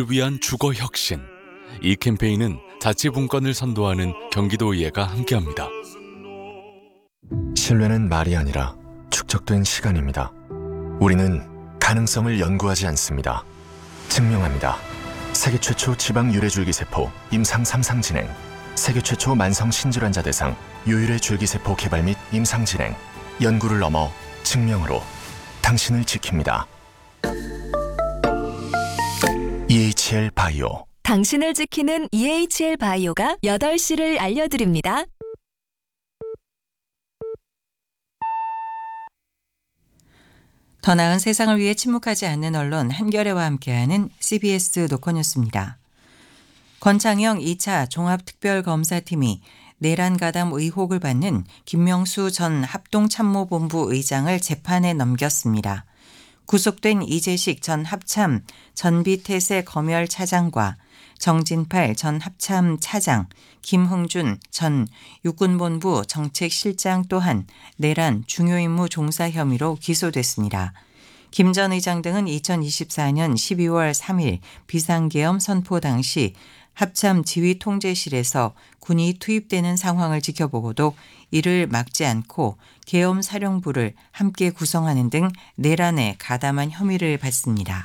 위한 주거 혁신. 이 캠페인은 자치분권을 선도하는 경기도의회가 함께합니다. 신뢰는 말이 아니라 축적된 시간입니다. 우리는 가능성을 연구하지 않습니다. 증명합니다. 세계 최초 지방 유래줄기세포 임상 3상 진행, 세계 최초 만성 신질환자 대상 유유래 줄기세포 개발 및 임상 진행, 연구를 넘어 증명으로 당신을 지킵니다. EHL 바이오. 당신을 지키는 EHL 바이오가 8시를 알려드립니다. 더 나은 세상을 위해 침묵하지 않는 언론 한겨레와 함께하는 CBS 노컷뉴스입니다. 권창영 2차 종합특별검사팀이 내란 가담 의혹을 받는 김명수 전 합동참모본부 의장을 재판에 넘겼습니다. 구속된 이재식 전 합참 전비태세 검열차장과 정진팔 전 합참 차장, 김흥준 전 육군본부 정책실장 또한 내란 중요임무 종사 혐의로 기소됐습니다. 김 전 의장 등은 2024년 12월 3일 비상계엄 선포 당시 합참 지휘통제실에서 군이 투입되는 상황을 지켜보고도 이를 막지 않고 계엄 사령부를 함께 구성하는 등 내란에 가담한 혐의를 받습니다.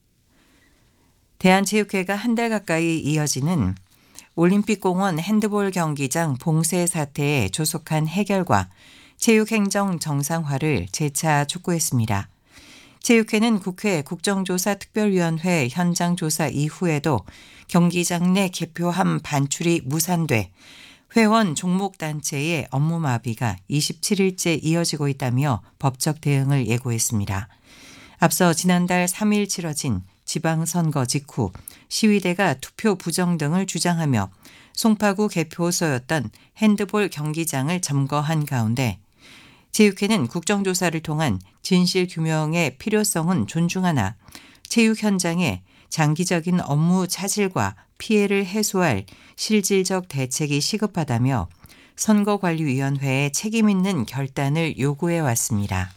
대한체육회가 한 달 가까이 이어지는 올림픽공원 핸드볼 경기장 봉쇄 사태에 조속한 해결과 체육행정 정상화를 재차 촉구했습니다. 체육회는 국회 국정조사특별위원회 현장조사 이후에도 경기장 내 개표함 반출이 무산돼 회원 종목단체의 업무 마비가 27일째 이어지고 있다며 법적 대응을 예고했습니다. 앞서 지난달 3일 치러진 지방선거 직후 시위대가 투표 부정 등을 주장하며 송파구 개표소였던 핸드볼 경기장을 점거한 가운데 체육회는 국정조사를 통한 진실규명의 필요성은 존중하나 체육 현장에 장기적인 업무 차질과 피해를 해소할 실질적 대책이 시급하다며 선거관리위원회에 책임 있는 결단을 요구해 왔습니다.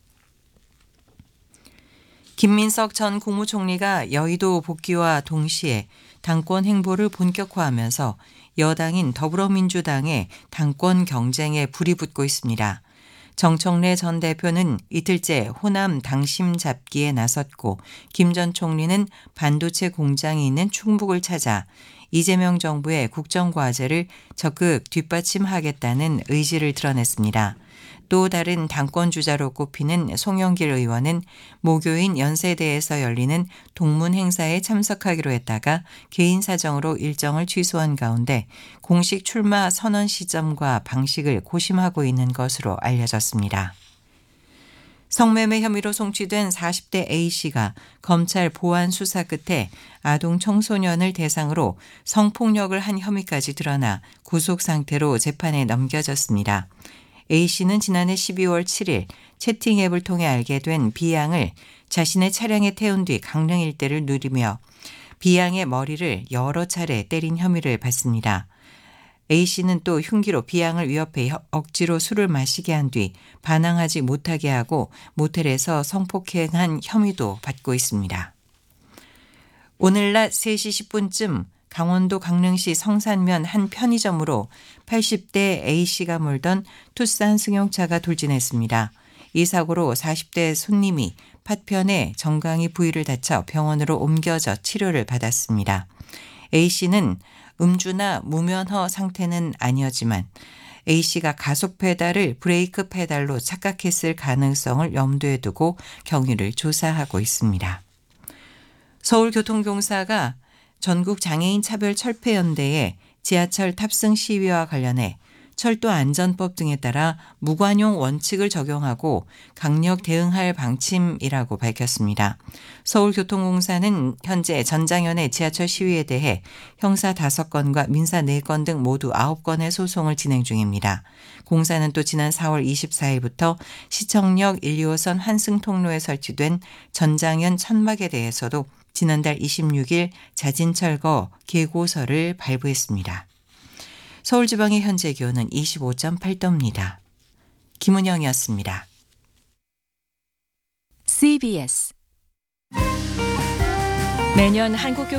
김민석 전 국무총리가 여의도 복귀와 동시에 당권 행보를 본격화하면서 여당인 더불어민주당의 당권 경쟁에 불이 붙고 있습니다. 정청래 전 대표는 이틀째 호남 당심 잡기에 나섰고 김 전 총리는 반도체 공장이 있는 충북을 찾아 이재명 정부의 국정과제를 적극 뒷받침하겠다는 의지를 드러냈습니다. 또 다른 당권 주자로 꼽히는 송영길 의원은 모교인 연세대에서 열리는 동문 행사에 참석하기로 했다가 개인 사정으로 일정을 취소한 가운데 공식 출마 선언 시점과 방식을 고심하고 있는 것으로 알려졌습니다. 성매매 혐의로 송치된 40대 A씨가 검찰 보안 수사 끝에 아동 청소년을 대상으로 성폭력을 한 혐의까지 드러나 구속 상태로 재판에 넘겨졌습니다. A씨는 지난해 12월 7일 채팅 앱을 통해 알게 된 B양을 자신의 차량에 태운 뒤 강릉 일대를 누리며 B양의 머리를 여러 차례 때린 혐의를 받습니다. A씨는 또 흉기로 B양을 위협해 억지로 술을 마시게 한 뒤 반항하지 못하게 하고 모텔에서 성폭행한 혐의도 받고 있습니다. 오늘 낮 3시 10분쯤 강원도 강릉시 성산면 한 편의점으로 80대 A씨가 몰던 투싼 승용차가 돌진했습니다. 이 사고로 40대 손님이 파편에 정강이 부위를 다쳐 병원으로 옮겨져 치료를 받았습니다. A씨는 음주나 무면허 상태는 아니었지만 A씨가 가속 페달을 브레이크 페달로 착각했을 가능성을 염두에 두고 경위를 조사하고 있습니다. 서울교통공사가 전국장애인차별철폐연대의 지하철 탑승 시위와 관련해 철도안전법 등에 따라 무관용 원칙을 적용하고 강력 대응할 방침이라고 밝혔습니다. 서울교통공사는 현재 전장현의 지하철 시위에 대해 형사 5건과 민사 4건 등 모두 9건의 소송을 진행 중입니다. 공사는 또 지난 4월 24일부터 시청역 1, 2호선 환승통로에 설치된 전장현 천막에 대해서도 지난달 26일 자진철거 계고서를 발부했습니다. 서울지방의 현재 기온은 25.8도입니다. 김은영이었습니다. CBS 매년 한국